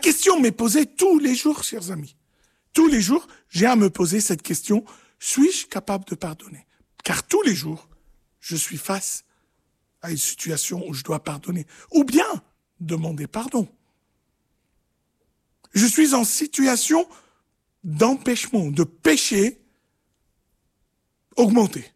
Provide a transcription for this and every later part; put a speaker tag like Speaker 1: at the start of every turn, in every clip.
Speaker 1: question m'est posée tous les jours, chers amis. Tous les jours, j'ai à me poser cette question, suis-je capable de pardonner? Car tous les jours, je suis face à une situation où je dois pardonner, ou bien demander pardon. Je suis en situation d'empêchement, de péché augmenté.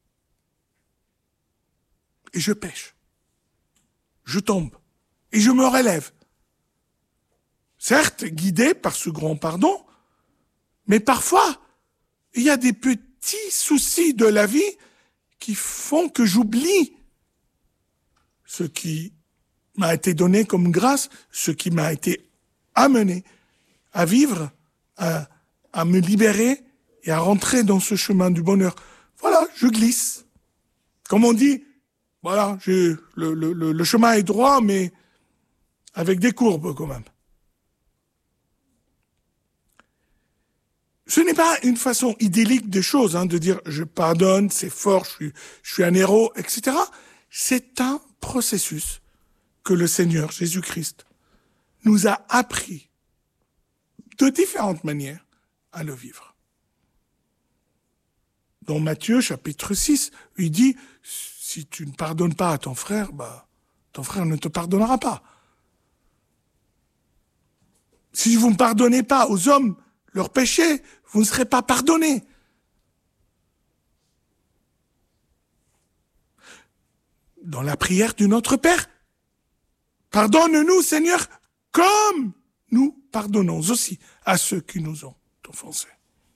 Speaker 1: Et je pêche. Je tombe. Et je me relève. Certes, guidé par ce grand pardon, mais parfois, il y a des petits soucis de la vie qui font que j'oublie ce qui m'a été donné comme grâce, ce qui m'a été amené à vivre, à me libérer et à rentrer dans ce chemin du bonheur. Voilà, je glisse. Comme on dit, voilà, le chemin est droit, mais avec des courbes quand même. Ce n'est pas une façon idyllique des choses, de dire je pardonne, c'est fort, je suis un héros, etc. C'est un processus que le Seigneur Jésus-Christ nous a appris de différentes manières à le vivre. Dans Matthieu, chapitre 6, il dit, si tu ne pardonnes pas à ton frère, ton frère ne te pardonnera pas. Si vous ne pardonnez pas aux hommes leurs péchés, vous ne serez pas pardonnés. Dans la prière du Notre Père, pardonne-nous, Seigneur, comme nous pardonnons aussi à ceux qui nous ont offensés.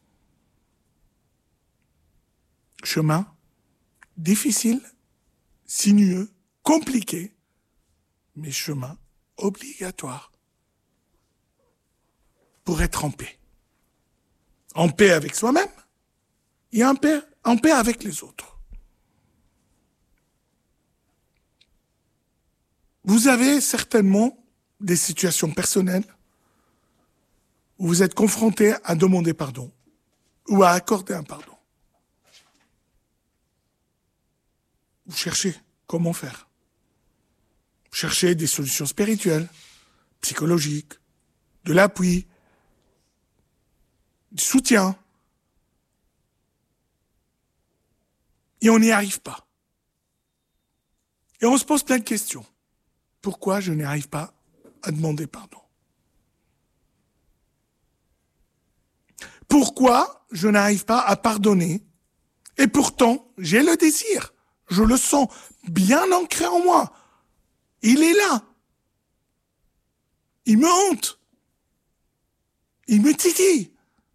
Speaker 1: Chemin difficile, sinueux, compliqué, mais chemin obligatoire pour être en paix. En paix avec soi-même et en paix avec les autres. Vous avez certainement des situations personnelles où vous êtes confronté à demander pardon ou à accorder un pardon. Vous cherchez comment faire. Vous cherchez des solutions spirituelles, psychologiques, de l'appui, du soutien. Et on n'y arrive pas. Et on se pose plein de questions. Pourquoi je n'y arrive pas à demander pardon? Pourquoi je n'arrive pas à pardonner? Et pourtant, j'ai le désir. Je le sens bien ancré en moi. Il est là. Il me hante. Il me titille.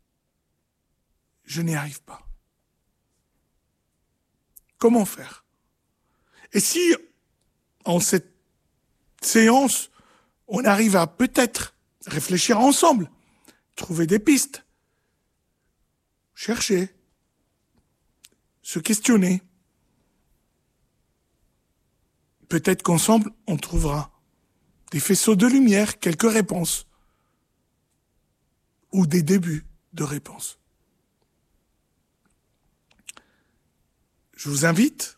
Speaker 1: Je n'y arrive pas. Comment faire? Et si, en cette séance, on arrive à peut-être réfléchir ensemble, trouver des pistes, chercher, se questionner, peut-être qu'ensemble, on trouvera des faisceaux de lumière, quelques réponses, ou des débuts de réponses. Je vous invite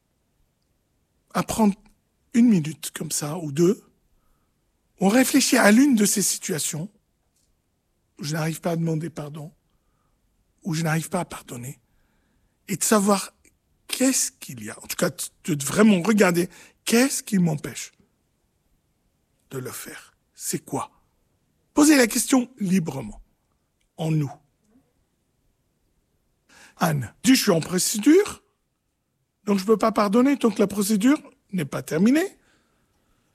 Speaker 1: à prendre 1 minute comme ça, ou 2. On réfléchit à l'une de ces situations où je n'arrive pas à demander pardon, où je n'arrive pas à pardonner, et de savoir qu'est-ce qu'il y a. En tout cas, de vraiment regarder qu'est-ce qui m'empêche de le faire. C'est quoi? Posez la question librement, en nous. Anne dit, je suis en procédure, donc je ne peux pas pardonner tant que la procédure n'est pas terminée.